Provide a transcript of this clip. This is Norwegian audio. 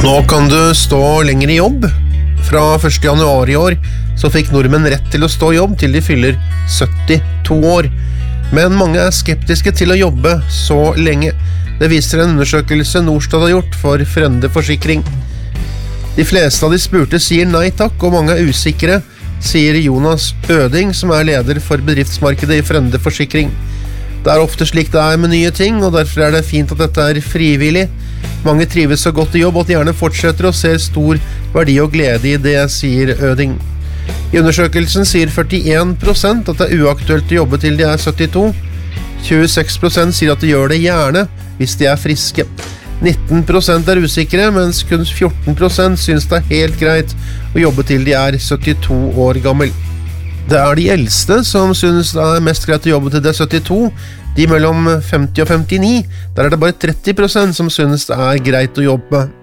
Nå kan du stå lenger i jobb. Fra 1. januar i år så fikk nordmenn rett til å stå i jobb til de fyller 72 år. Men mange er skeptiske til å jobbe så lenge. Det viser en undersøkelse Norstat har gjort for Frende Forsikring. De fleste av de spurte sier nei takk, og mange er usikre, sier Jonas Øding, som er leder for bedriftsmarkedet i Frende Forsikring. Det er ofte slik det er med nye ting, og derfor er det fint at dette er frivillig. Mange trives så godt i jobb at de gjerne fortsetter og ser stor verdi og glede i det, sier Øding. I undersøkelsen sier 41% at det er uaktuelt å jobbe til de er 72. 26% sier at de gjør det gjerne hvis de er friske. 19% er usikre, mens kun 14% synes det er helt greit å jobbe til de er 72 år gammel. Det er de eldste som synes det er mest greit å jobbe til de er 72. De mellom 50 og 59, der er det bare 30% som synes det er greit å jobbe.